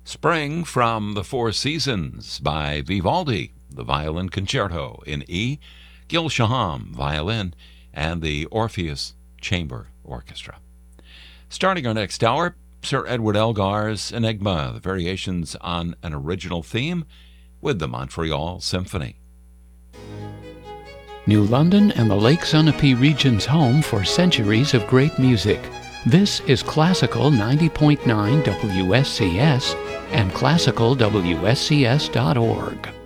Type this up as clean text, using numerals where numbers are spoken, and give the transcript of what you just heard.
Spring from the Four Seasons by Vivaldi, the Violin Concerto in E, Gil Shaham, violin, and the Orpheus Chamber Orchestra. Starting our next hour, Sir Edward Elgar's Enigma, the variations on an original theme with the Montreal Symphony. New London and the Lake Sunapee region's home for centuries of great music. This is Classical 90.9 WSCS and classicalwscs.org.